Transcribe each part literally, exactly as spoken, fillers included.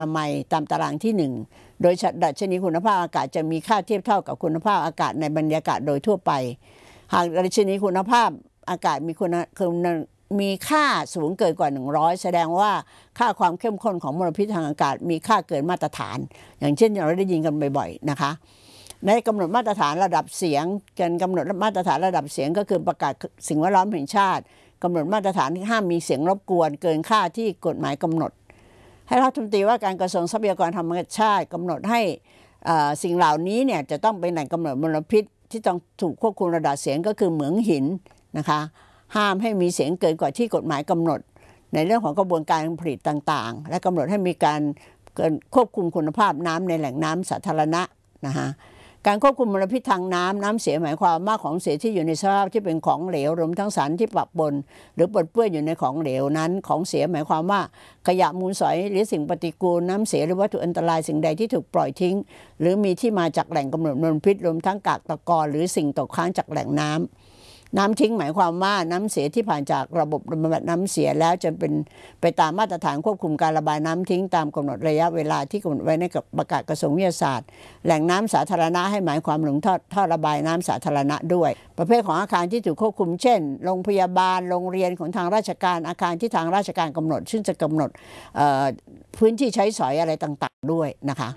อนามัยตามตารางที่หนึ่งโดยดัชนีคุณภาพอากาศจะมีค่าเทียบเท่ากับคุณภาพอากาศในบรรยากาศโดยทั่วไปหากดัชนีคุณภาพอากาศมีคุณมีค่าสูงเกินกว่าหนึ่งร้อยแสดงว่าค่าความเข้มข้นของมลพิษทางอากาศมีค่าเกินมาตรฐานอย่างเช่นเราได้ยินกันบ่อยๆนะคะในกำหนดมาตรฐานระดับเสียงการกำหนดมาตรฐานระดับเสียงก็คือประกาศสิ่งแวดล้อมแห่งชาติกำหนดมาตรฐานที่ห้ามมีเสียงรบกวนเกินค่าที่กฎหมายกำหนดให้รัฐมนตรีว่าการกระทรวงทรัพยากรธรรมชาติกำหนดให้สิ่งเหล่านี้เนี่ยจะต้องเป็นแหล่งกำเนิดมลพิษที่ต้องถูกควบคุมระดับเสียงก็คือเหมืองหินนะคะห้ามให้มีเสียงเกินกว่าที่กฎหมายกำหนดในเรื่องของกระบวนการผลิตต่างๆและกำหนดให้มีการควบคุมคุณภาพน้ำในแหล่งน้ำสาธารณะนะคะการควบคุมมลพิษทางน้ำน้ำเสียหมายความว่าของเสียที่อยู่ในสภาพที่เป็นของเหลวรวมทั้งสารที่ปะปนหรือปนเปื้อนอยู่ในของเหลวนั้นของเสียหมายความว่าขยะมูลฝอยหรือสิ่งปฏิกูลน้ำเสียหรือวัตถุอันตรายสิ่งใดที่ถูกปล่อยทิ้งหรือมีที่มาจากแหล่งกำเนิดมลพิษรวมทั้งกากตะกอนหรือสิ่งตกค้างจากแหล่งน้ำน้ำทิ้งหมายความว่าน้ำเสียที่ผ่านจากระบบบำบัดน้ำเสียแล้วจะเป็นไปตามมาตรฐานควบคุมการระบายน้ำทิ้งตามกำหนดระยะเวลาที่กำหนดไว้ในประกาศกระทรวงวิทยาศาสตร์แหล่งน้ำสาธารณะให้หมายความถึงท่อท่อระบายน้ำสาธารณะด้วยประเภทของอาคารที่ถูกควบคุมเช่นโรงพยาบาลโรงเรียนของทางราชการอาคารที่ทางราชการกำหนดซึ่งจะกำหนดพื้นที่ใช้สอยอะไรต่างๆด้วยนะคะ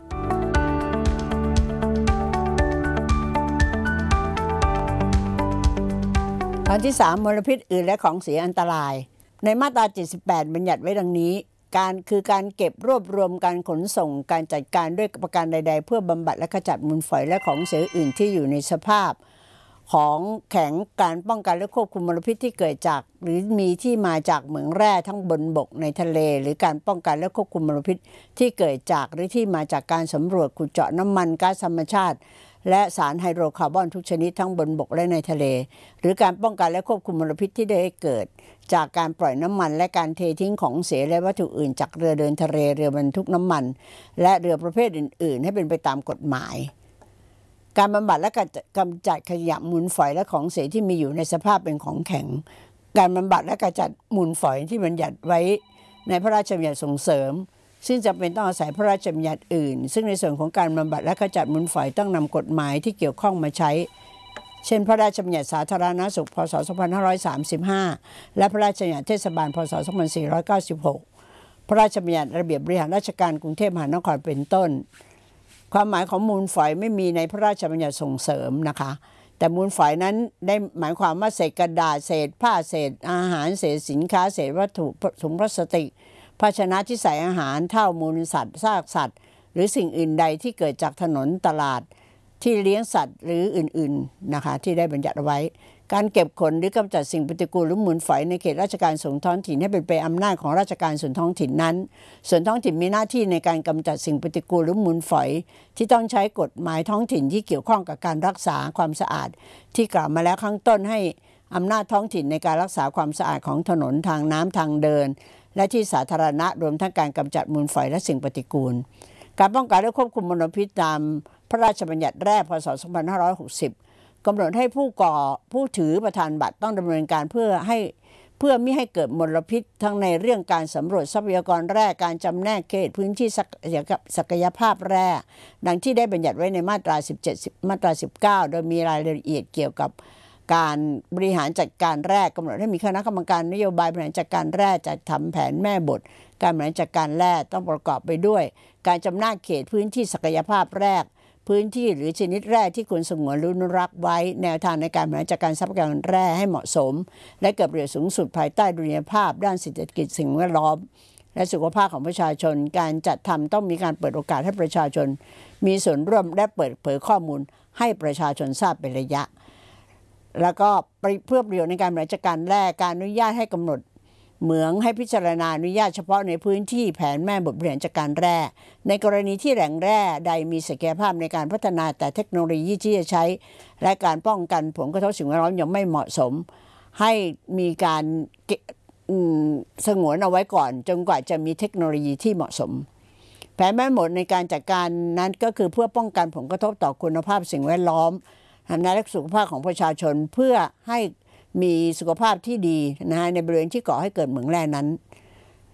อันที่สามมลพิษอื่นและของเสียอันตรายในมาตราเจ็ดสิบแปดบัญญัติไว้ดังนี้การคือการเก็บรวบรวมการขนส่งการจัดการด้วยประการใดๆเพื่อบำบัดและขจัดมูลฝอยและของเสียอื่นที่อยู่ในสภาพของแข็งการป้องกันและควบคุมมลพิษที่เกิดจากหรือมีที่มาจากเหมืองแร่ทั้งบนบกในทะเลหรือการป้องกันและควบคุมมลพิษที่เกิดจากหรือที่มาจากการสำรวจขุดเจาะน้ำมันก๊าซธรรมชาติและสารไฮโดรคาร์บอนทุกชนิดทั้งบนบกและในทะเลหรือการป้องกันและควบคุมมลพิษที่ได้เกิดจากการปล่อยน้ำมันและการเททิ้งของเสียและวัตถุอื่นจากเรือเดินทะเลเรือบรรทุกน้ำมันและเรือประเภทอื่นๆให้เป็นไปตามกฎหมายการบำบัดและกำจัดขยะมูลฝอยและของเสียที่มีอยู่ในสภาพเป็นของแข็งการบำบัดและกำจัดมูลฝอยที่บัญญัติไว้ในพระราชบัญญัติส่งเสริมซึ่งจำเป็นต้องอาศัยพระราชบัญญัติอื่นซึ่งในส่วนของการบำบัดและขจัดมูลฝอยต้องนำกฎหมายที่เกี่ยวข้องมาใช้เช่นพระราชบัญญัติสาธารณสุขพ.ศ. สองพันห้าร้อยสามสิบห้าและพระราชบัญญัติเทศบาลพ.ศ. สองพันสี่ร้อยเก้าสิบหกพระราชบัญญัติระเบียบบริหารราชการกรุงเทพมหานครเป็นต้นความหมายของมูลฝอยไม่มีในพระราชบัญญัติส่งเสริมนะคะแต่มูลฝอยนั้นได้หมายความว่าเศษกระดาษเศษผ้าเศษอาหารเศษสินค้าเศษวัตถุถุงพลาสติกภาชนะที่ใส่อาหารเท่ามูลสัตว์ซากสัตว์หรือสิ่งอื่นใดที่เกิดจากถนนตลาดที่เลี้ยงสัตว์หรืออื่นๆนะคะที่ได้บัญญัติไว้การเก็บขนหรือกำจัดสิ่งปฏิกูลหรือมูลฝอยในเขตราชการส่วนท้องถิ่นให้เป็นไปอำนาจของราชการส่วนท้องถิ่นนั้นส่วนท้องถิ่นมีหน้าที่ในการกำจัดสิ่งปฏิกูลหรือมูลฝอยที่ต้องใช้กฎหมายท้องถิ่นที่เกี่ยวข้องกับการรักษาความสะอาดที่กล่าวมาแล้วข้างต้นให้อำนาจท้องถิ่นในการรักษาความสะอาดของถนนทางน้ำทางเดินและที่สาธารณะรวมทั้งการกำจัดมูลฝอยและสิ่งปฏิกูลการป้องกันและควบคุมมลพิษตามพระราชบัญญัติแรกพ.ศ. สองพันห้าร้อยหกสิบกำหนดให้ผู้ก่อผู้ถือประธานบัตรต้องดำเนินการเพื่อให้เพื่อไม่ให้เกิดมลพิษทั้งในเรื่องการสำรวจทรัพยากรแร่การจำแนกเขตพื้นที่ศักยภาพแร่ดังที่ได้บัญญัติไว้ในมาตราสิบเจ็ดมาตราสิบเก้าโดยมีรายละเอียดเกี่ยวกับการบริหารจัดการแร่กำหนดให้มีคณะกรรมการนโยบายบริหารจัดการแร่จัดทำแผนแม่บทการบริหารจัดการแร่ต้องประกอบไปด้วยการจำแนกเขตพื้นที่ศักยภาพแร่พื้นที่หรือชนิดแร่ที่ควรสงวนหรืออนุรักษ์ไว้แนวทางในการบริหารจัดการทรัพยากรแร่ให้เหมาะสมและเกิดประโยชน์สูงสุดภายใต้ดุลยภาพด้านเศรษฐกิจสิ่งแวดล้อมและสุขภาพของประชาชนการจัดทำต้องมีการเปิดโอกาสให้ประชาชนมีส่วนร่วมและเปิดเผยข้อมูลให้ประชาชนทราบเป็นระยะแล้วก็เพื่อประโยชน์ในการบริหารจัดการแร่การอนุญาตให้กำหนดเหมืองให้พิจารณาอนุญาตเฉพาะในพื้นที่แผนแม่บทบริหารจัดการแร่ในกรณีที่แหล่งแร่ใดมีศักยภาพในการพัฒนาแต่เทคโนโลยีที่จะใช้และการป้องกันผลกระทบสิ่งแวดล้อมยังไม่เหมาะสมให้มีการสงวนเอาไว้ก่อนจนกว่าจะมีเทคโนโลยีที่เหมาะสมแผนแม่บทในการจัดการนั้นก็คือเพื่อป้องกันผลกระทบต่อคุณภาพสิ่งแวดล้อมทำให้สุขภาพของประชาชนเพื่อให้มีสุขภาพที่ดีนะฮะในบริเวณที่ก่อให้เกิดเหมืองแร่นั้น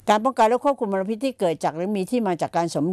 การป้องกันและควบคุมมลพิษที่เกิดจากหรือมีที่มาจากการสม